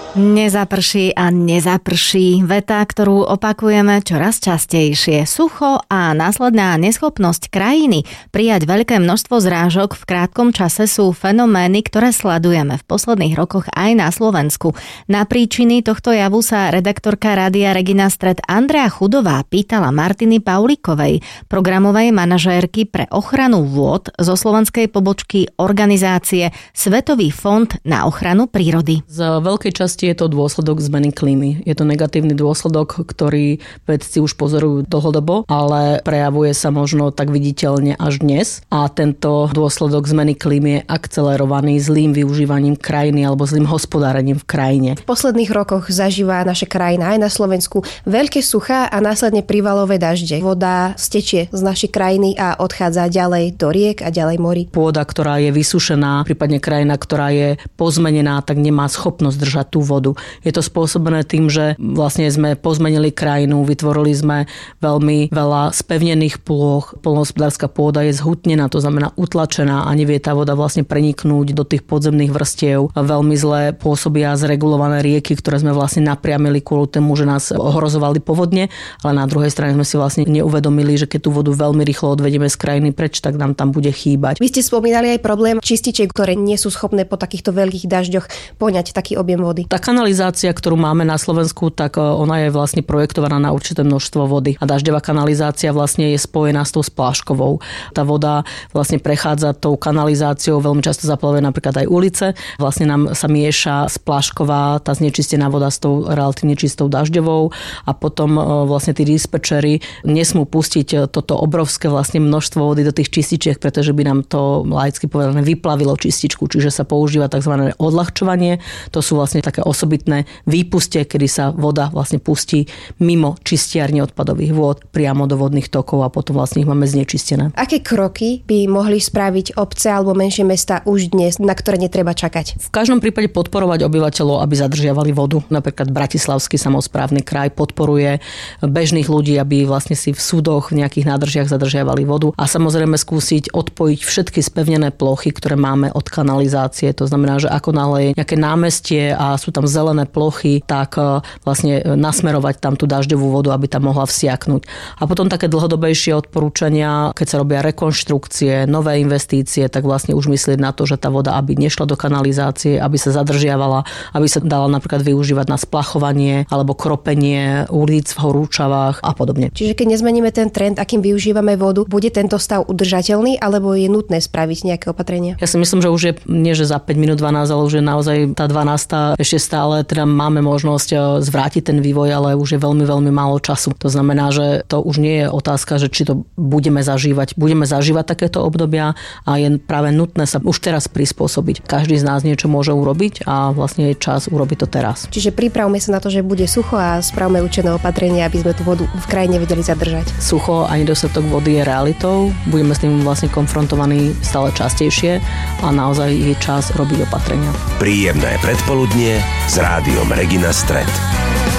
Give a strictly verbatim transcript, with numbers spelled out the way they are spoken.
Nezaprší a nezaprší. Veta, ktorú opakujeme čoraz častejšie. Sucho a následná neschopnosť krajiny prijať veľké množstvo zrážok v krátkom čase sú fenomény, ktoré sledujeme v posledných rokoch aj na Slovensku. Na príčiny tohto javu sa redaktorka Rádia Regina Stred Andrea Chudová pýtala Martiny Paulikovej, programovej manažérky pre ochranu vôd zo slovenskej pobočky organizácie Svetový fond na ochranu prírody. Z veľkej časti je to dôsledok zmeny klímy. Je to negatívny dôsledok, ktorý vedci už pozorujú dlhodobo, ale prejavuje sa možno tak viditeľne až dnes. A tento dôsledok zmeny klímy je akcelerovaný zlým využívaním krajiny alebo zlým hospodárením v krajine. V posledných rokoch zažíva naša krajina aj na Slovensku veľké suchá a následne prívalové dažde. Voda stečie z našej krajiny a odchádza ďalej do riek a ďalej morí. Pôda, ktorá je vysušená, prípadne krajina, ktorá je pozmenená, tak nemá schopnosť držať tú vodu. Je to spôsobené tým, že vlastne sme pozmenili krajinu, vytvorili sme veľmi veľa spevnených plôch. Poľnohospodárska pôda je zhutnená, to znamená utlačená a nevie tá voda vlastne preniknúť do tých podzemných vrstiev. Veľmi zle pôsobia zregulované rieky, ktoré sme vlastne napriamili kvôli tomu, že nás ohrozovali povodne, ale na druhej strane sme si vlastne neuvedomili, že keď tú vodu veľmi rýchlo odvedieme z krajiny preč, tak nám tam bude chýbať. Vy ste spomínali aj problém čističiek, ktoré nie sú schopné po takýchto veľkých dažďoch poňať taký objem vody. Tá kanalizácia, ktorú máme na Slovensku, tak ona je vlastne projektovaná na určité množstvo vody. A dažďová kanalizácia vlastne je spojená s tou spláškovou. Tá voda vlastne prechádza tou kanalizáciou, veľmi často zaplavuje napríklad aj ulice. Vlastne nám sa mieša splášková, tá znečistená voda s tou relatívne čistou dažďovou a potom vlastne tí dispečeri nesmú pustiť toto obrovské vlastne množstvo vody do tých čističiek, pretože by nám to laicky povedané vyplavilo čističku, čiže sa používa tzv. Odľahčovanie. To sú vlastne také osobitné výpustie, kedy sa voda vlastne pustí mimo čistiarne odpadových vôd priamo do vodných tokov a potom vlastne ich máme znečistené. Aké kroky by mohli spraviť obce alebo menšie mestá už dnes, na ktoré netreba čakať? V každom prípade podporovať obyvateľov, aby zadržiavali vodu. Napríklad Bratislavský samosprávny kraj podporuje bežných ľudí, aby vlastne si v súdoch v nejakých nádržiach zadržiavali vodu a samozrejme skúsiť odpojiť všetky spevnené plochy, ktoré máme od kanalizácie. To znamená, že ako náhle je nejaké námestie a sú tam zelené plochy, tak vlastne nasmerovať tam tú dažďovú vodu, aby tam mohla vsiaknúť. A potom také dlhodobejšie odporúčania, keď sa robia rekonštrukcie, nové investície, tak vlastne už myslieť na to, že tá voda aby nešla do kanalizácie, aby sa zadržiavala, aby sa dala napríklad využívať na splachovanie alebo kropenie ulic v horúčavách a podobne. Čiže keď nezmeníme ten trend, akým využívame vodu, bude tento stav udržateľný alebo je nutné spraviť nejaké opatrenia? Ja si myslím, že už je nie že za päť minút dvanásť, ale už je naozaj tá dvanásta ešte stále teda máme možnosť zvrátiť ten vývoj, ale už je veľmi, veľmi málo času. To znamená, že to už nie je otázka, že či to budeme zažívať. Budeme zažívať takéto obdobia a je práve nutné sa už teraz prispôsobiť. Každý z nás niečo môže urobiť a vlastne je čas urobiť to teraz. Čiže pripravme sa na to, že bude sucho a spravme účinné opatrenia, aby sme tú vodu v krajine vedeli zadržať. Sucho a nedostatok vody je realitou. Budeme s tým vlastne konfrontovaní stále častejšie a naozaj je čas robiť opatrenia. Príjemné predpoludnie s rádiom Regina Stred.